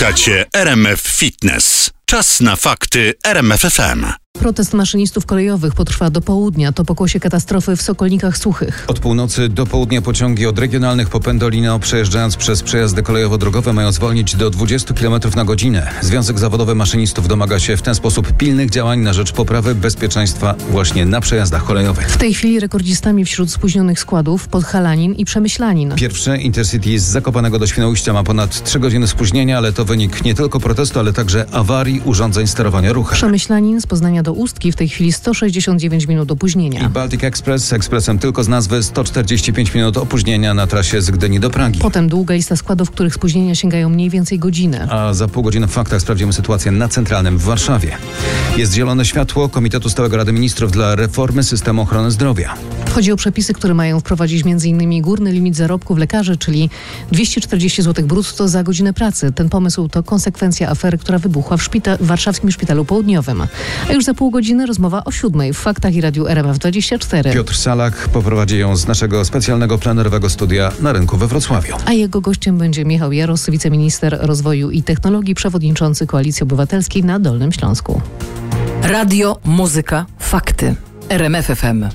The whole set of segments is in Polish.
Słuchacie RMF Fitness. Czas na fakty RMF FM. Protest maszynistów kolejowych potrwa do południa. To pokłosie katastrofy w Sokolnikach Suchych. Od północy do południa pociągi od regionalnych po Pendolino, przejeżdżając przez przejazdy kolejowo-drogowe, mają zwolnić do 20 km na godzinę. Związek Zawodowy Maszynistów domaga się w ten sposób pilnych działań na rzecz poprawy bezpieczeństwa właśnie na przejazdach kolejowych. W tej chwili rekordzistami wśród spóźnionych składów Podhalanin i Przemyślanin. Pierwsze Intercity z Zakopanego do Świnoujścia ma ponad 3 godziny spóźnienia, ale to wynik nie tylko protestu, ale także awarii urządzeń sterowania ruchem. Przemyślanin z Poznania do Ustki w tej chwili 169 minut opóźnienia. I Baltic Express ekspresem tylko z nazwy 145 minut opóźnienia na trasie z Gdyni do Pragi. Potem długa lista składów, których spóźnienia sięgają mniej więcej godziny. A za pół godziny w faktach sprawdzimy sytuację na Centralnym w Warszawie. Jest zielone światło Komitetu Stałego Rady Ministrów dla reformy systemu ochrony zdrowia. Chodzi o przepisy, które mają wprowadzić m.in. górny limit zarobków lekarzy, czyli 240 zł brutto za godzinę pracy. Ten pomysł to konsekwencja afery, która wybuchła w warszawskim Szpitalu Południowym. A już za pół godziny rozmowa o 7:00 w Faktach i Radiu RMF24. Piotr Salak poprowadzi ją z naszego specjalnego plenerowego studia na rynku we Wrocławiu. A jego gościem będzie Michał Jaros, wiceminister rozwoju i technologii, przewodniczący Koalicji Obywatelskiej na Dolnym Śląsku. Radio, muzyka, fakty. RMF FM.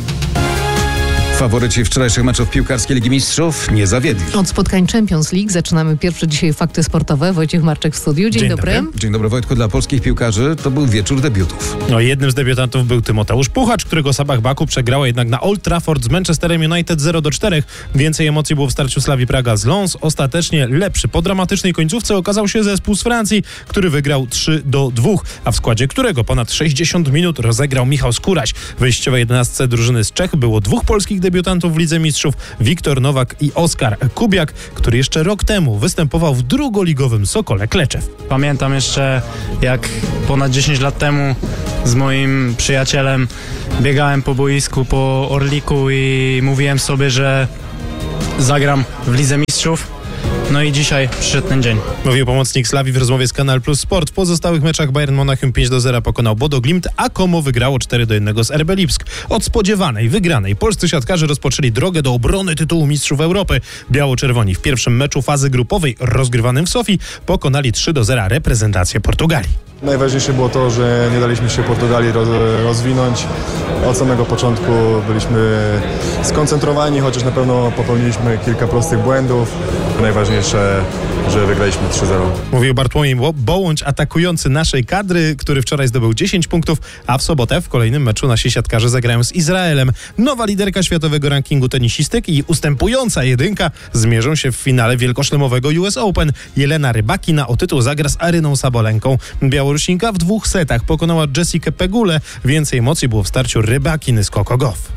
Faworyci wczorajszych meczów piłkarskiej Ligi Mistrzów nie zawiedli. Od spotkań Champions League zaczynamy pierwsze dzisiaj fakty sportowe. Wojciech Marczek w studiu. Dzień dobry. Dzień dobry, Wojtku. Dla polskich piłkarzy to był wieczór debiutów. No, jednym z debiutantów był Tymoteusz Puchacz, którego Sabah Baku przegrała jednak na Old Trafford z Manchesterem United 0-4. Więcej emocji było w starciu Slavii Praga z Lens. Ostatecznie lepszy. Po dramatycznej końcówce okazał się zespół z Francji, który wygrał 3-2, a w składzie którego ponad 60 minut rozegrał Michał Skóraś. W wyjściowej 11 drużyny z Czech było 2 polskich debiutantów w Lidze Mistrzów, Wiktor Nowak i Oskar Kubiak, który jeszcze rok temu występował w drugoligowym Sokole Kleczew. Pamiętam jeszcze, jak ponad 10 lat temu z moim przyjacielem biegałem po boisku, po Orliku i mówiłem sobie, że zagram w Lidze Mistrzów. No i dzisiaj przyszedł ten dzień. Mówił pomocnik Slavii w rozmowie z Kanal Plus Sport. W pozostałych meczach Bayern Monachium 5-0 pokonał Bodo Glimt, a Como wygrało 4-1 z RB Lipsk. Od spodziewanej wygranej polscy siatkarze rozpoczęli drogę do obrony tytułu Mistrzów Europy. Biało-czerwoni w pierwszym meczu fazy grupowej rozgrywanym w Sofii pokonali 3-0 reprezentację Portugalii. Najważniejsze było to, że nie daliśmy się Portugalii rozwinąć. Od samego początku byliśmy skoncentrowani, chociaż na pewno popełniliśmy kilka prostych błędów. Najważniejsze, że wygraliśmy 3-0. Mówił Bartłomiej Bołądź, atakujący naszej kadry, który wczoraj zdobył 10 punktów, a w sobotę w kolejnym meczu nasi siatkarze zagrają z Izraelem. Nowa liderka światowego rankingu tenisistek i ustępująca jedynka zmierzą się w finale wielkoszlemowego US Open. Jelena Rybakina o tytuł zagra z Aryną Sabolenką. Białorusinka w 2 setach pokonała Jessikę Pegulę. Więcej emocji było w starciu Rybakiny z Coco Gauff.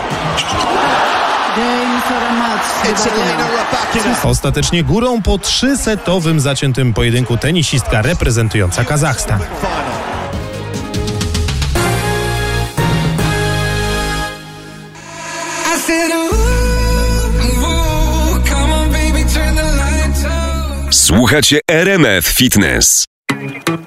Ostatecznie górą po 3-setowym zaciętym pojedynku tenisistka reprezentująca Kazachstan. Słuchacie RMF Fitness.